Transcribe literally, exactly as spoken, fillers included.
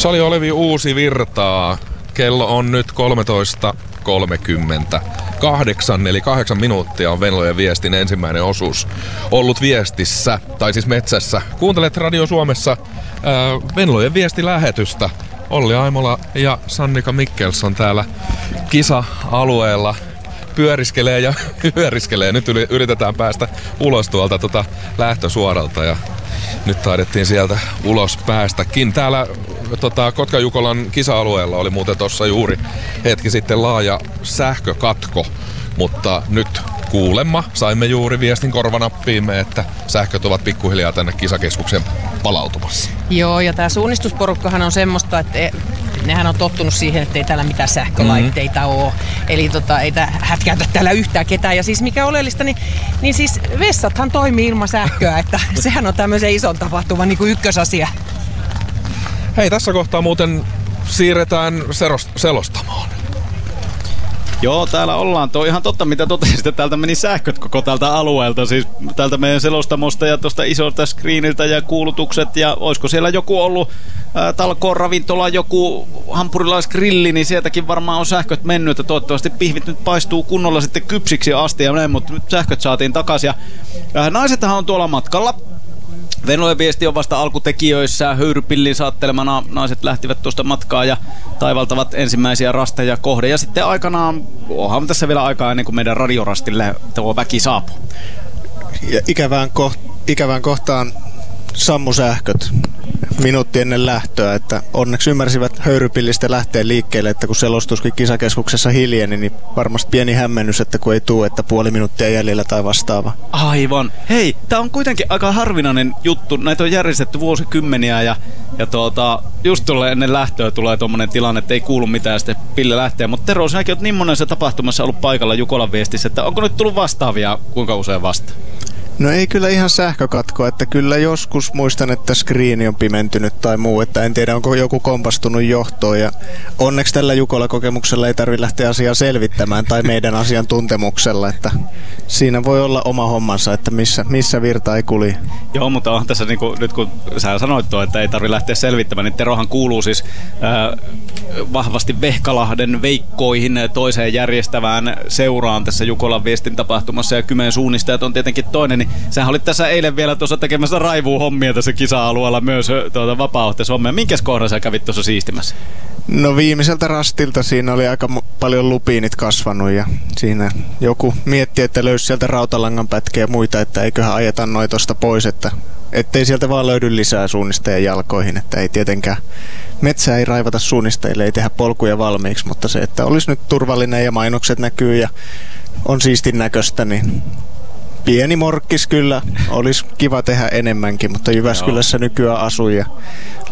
Sali Olevi Uusi virtaa. Kello on nyt kolmetoista kolmekymmentäkahdeksan, eli kahdeksan minuuttia on Venlojen viestin ensimmäinen osuus ollut viestissä, tai siis metsässä. Kuuntelet Radio Suomessa äh, Venlojen viestilähetystä. Olli Aimola ja Sannika Mikkelson täällä kisa-alueella pyöriskelee ja hyöriskelee. Nyt yritetään päästä ulos tuolta tuota lähtösuoralta ja nyt taidettiin sieltä ulos päästäkin. Täällä tota, Kotka-Jukolan kisa-alueella oli muuten tuossa juuri hetki sitten laaja sähkökatko, mutta nyt kuulemma saimme juuri viestin korvanappiimme, että sähköt ovat pikkuhiljaa tänne kisakeskuksen palautumassa. Joo, ja tää suunnistusporukkahan on semmoista, että nehän on tottunut siihen, että ei täällä mitään sähkölaitteita mm-hmm. ole. Eli tota, ei tää hätkäytä täällä yhtään ketään. Ja siis mikä oleellista, niin, niin siis vessathan toimii ilman sähköä, että sehän on tämmöisen ison tapahtuman niin kuin ykkösasia. Hei, tässä kohtaa muuten siirretään serost- selostamoon. Joo, täällä ollaan. Tuo ihan totta, mitä totesit, että täältä meni sähköt koko tältä alueelta. Siis täältä meidän selostamosta ja tuosta isolta screeniltä ja kuulutukset. Ja olisiko siellä joku ollut ää, talkoon ravintola, joku hampurilaisgrilli, niin sieltäkin varmaan on sähköt mennyt. Ja toivottavasti pihvit nyt paistuu kunnolla sitten kypsiksi asti ja näin, mutta nyt sähköt saatiin takaisin. Ja, ää, naisethan on tuolla matkalla. Venlojen viesti on vasta alkutekijöissä. Höyrypillin saattelemana naiset lähtivät tuosta matkaa ja taivaltavat ensimmäisiä rasteja kohde. Ja sitten aikanaan, onhan tässä vielä aikaa ennen kuin meidän radiorastille tuo väki saapuu. Ja ikävään, koht- ikävään kohtaan sammu sähköt minuutti ennen lähtöä, että onneksi ymmärsivät höyrypillistä lähteä liikkeelle, että kun selostuskin kisakeskuksessa hiljeni, niin varmasti pieni hämmennys, että kun ei tule, että puoli minuuttia jäljellä tai vastaava. Aivan. Hei, tää on kuitenkin aika harvinainen juttu. Näitä on järjestetty vuosikymmeniä ja, ja tuota, just tuolle ennen lähtöä tulee tommonen tilanne, että ei kuulu mitään ja sitten Pille lähtee. Mutta Tero, sinäkin oot niin monessa tapahtumassa ollut paikalla Jukolan viestissä, että onko nyt tullut vastaavia kuinka usein vasta? No ei kyllä ihan sähkökatko, että kyllä joskus muistan, että screeni on pimentynyt tai muu, että en tiedä onko joku kompastunut johtoon ja onneksi tällä Jukola-kokemuksella ei tarvitse lähteä asiaa selvittämään tai meidän asian tuntemuksella, että siinä voi olla oma hommansa, että missä, missä virta ei kuli. Joo, mutta on tässä niin kuin, nyt kun sä sanoit tuo, että ei tarvitse lähteä selvittämään, niin Terohan kuuluu siis äh, vahvasti Vehkalahden veikkoihin toiseen järjestävään seuraan tässä Jukolan viestin tapahtumassa ja Kymen suunnistajat on tietenkin toinen, niin sähän olit tässä eilen vielä tuossa tekemässä raivuu hommia tässä kisa-alueella myös tuota vapaaehtoishommia. Minkäs kohdan sä kävit tuossa siistimässä? No viimeiseltä rastilta siinä oli aika paljon lupiinit kasvanut ja siinä joku mietti, että löysi sieltä rautalangan pätkiä ja muita, että eiköhän ajeta noin tosta pois, että ettei sieltä vaan löydy lisää suunnistajien jalkoihin, että ei tietenkään metsää ei raivata suunnistajille, ei tehdä polkuja valmiiksi, mutta se, että olisi nyt turvallinen ja mainokset näkyy ja on siistin näköistä, niin pieni morkkis kyllä, olisi kiva tehdä enemmänkin, mutta Jyväskylässä nykyään asuu ja